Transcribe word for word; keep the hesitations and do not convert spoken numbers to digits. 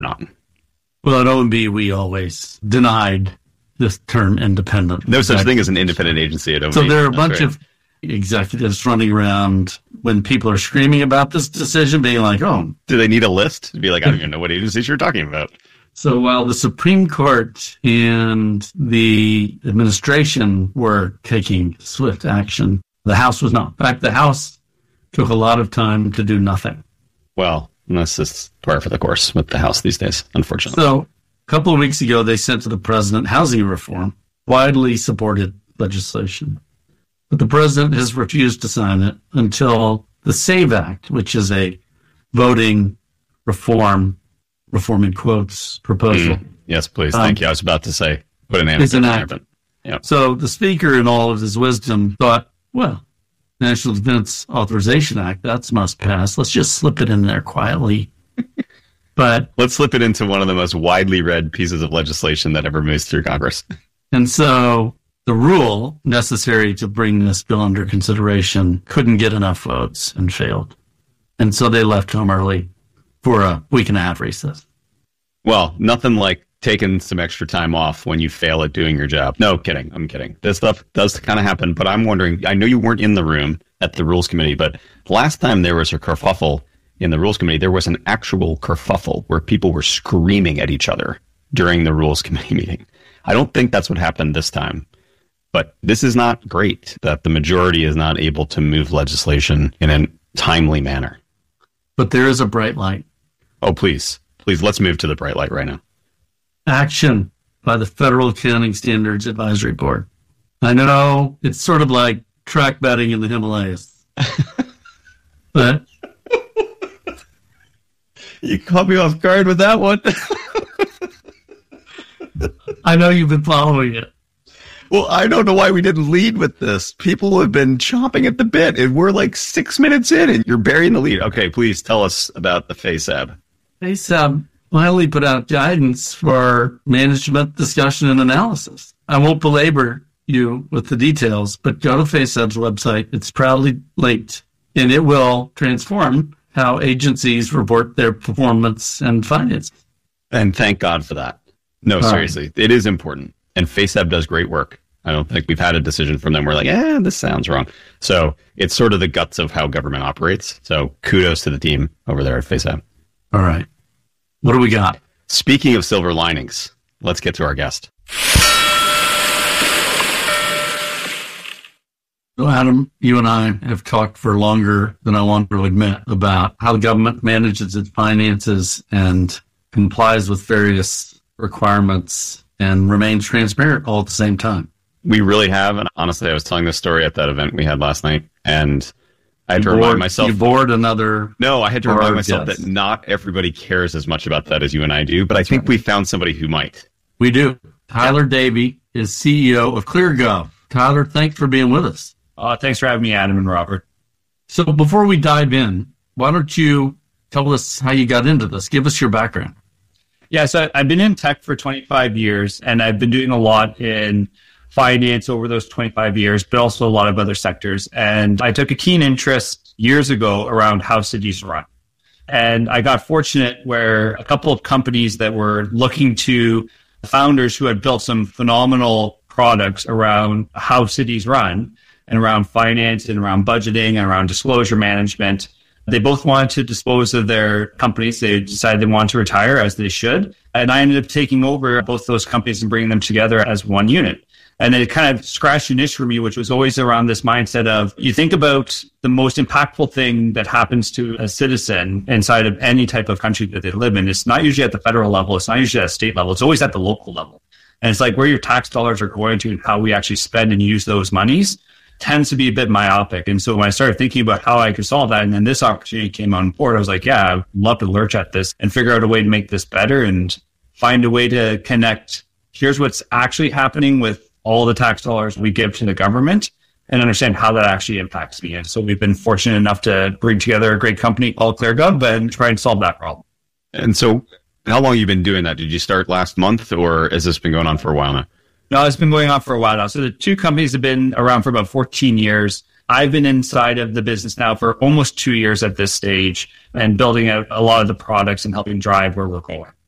not? Well, at O M B, we always denied this term independent. No such thing as an independent agency at O M B. So there are a That's bunch right. of executives running around when people are screaming about this decision, being like, oh. Do they need a list to be like, I don't even know what agencies you're talking about? So while the Supreme Court and the administration were taking swift action, the House was not. In fact, the House took a lot of time to do nothing. Well, that's just par for the course with the House these days, unfortunately. So a couple of weeks ago, they sent to the president housing reform, widely supported legislation. But the president has refused to sign it until the SAVE Act, which is a voting reform, reform in quotes, proposal. Mm. Yes, please. Thank um, you. I was about to say, put an answer is enacted. Yeah. So the speaker, in all of his wisdom, thought, well, National Defense Authorization Act, that's must pass. Let's just slip it in there quietly. But let's slip it into one of the most widely read pieces of legislation that ever moves through Congress. And so the rule necessary to bring this bill under consideration couldn't get enough votes and failed. And so they left home early for a week and a half recess. Well, nothing like taking some extra time off when you fail at doing your job. No, kidding. I'm kidding. This stuff does kind of happen, but I'm wondering, I know you weren't in the room at the Rules Committee, but last time there was a kerfuffle in the Rules Committee, there was an actual kerfuffle where people were screaming at each other during the Rules Committee meeting. I don't think that's what happened this time, but this is not great that the majority is not able to move legislation in a timely manner. But there is a bright light. Oh, please. Please, let's move to the bright light right now. Action by the Federal Accounting Standards Advisory Board. I know it's sort of like track betting in the Himalayas. But you caught me off guard with that one. I know you've been following it. Well, I don't know why we didn't lead with this. People have been chomping at the bit, and we're like six minutes in, and you're burying the lead. Okay, please tell us about the FASAB. FASAB finally put out guidance for management discussion and analysis. I won't belabor you with the details, but go to FASAB's website. It's proudly linked, and it will transform how agencies report their performance and finances. And thank God for that. No, All seriously, right. It is important. And FASAB does great work. I don't think we've had a decision from them. We're like, eh, this sounds wrong. So it's sort of the guts of how government operates. So kudos to the team over there at FASAB. All right. What do we got? Speaking of silver linings, let's get to our guest. So, Adam, you and I have talked for longer than I want to admit about how the government manages its finances and complies with various requirements and remains transparent all at the same time. We really have. And honestly, I was telling this story at that event we had last night, and I had to remind myself. You bored another. No, I had to remind myself that not everybody cares as much about that as you and I do, but I think we found somebody who might. We do. Tyler Davey is C E O of ClearGov. Tyler, thanks for being with us. Uh, thanks for having me, Adam and Robert. So before we dive in, why don't you tell us how you got into this? Give us your background. Yeah, so I've been in tech for twenty-five years, and I've been doing a lot in finance over those twenty-five years, but also a lot of other sectors. And I took a keen interest years ago around how cities run. And I got fortunate where a couple of companies that were looking to founders who had built some phenomenal products around how cities run and around finance and around budgeting and around disclosure management. They both wanted to dispose of their companies. They decided they wanted to retire, as they should. And I ended up taking over both those companies and bringing them together as one unit. And it kind of scratched an itch for me, which was always around this mindset of, you think about the most impactful thing that happens to a citizen inside of any type of country that they live in. It's not usually at the federal level. It's not usually at a state level. It's always at the local level. And it's like where your tax dollars are going to and how we actually spend and use those monies tends to be a bit myopic. And so when I started thinking about how I could solve that, and then this opportunity came on board, I was like, yeah, I'd love to lurch at this and figure out a way to make this better and find a way to connect. Here's what's actually happening with all the tax dollars we give to the government and understand how that actually impacts me. And so we've been fortunate enough to bring together a great company called ClearGov and try and solve that problem. And so how long have you been doing that? Did you start last month, or has this been going on for a while now? No, it's been going on for a while now. So the two companies have been around for about fourteen years. I've been inside of the business now for almost two years at this stage and building out a lot of the products and helping drive where we're going.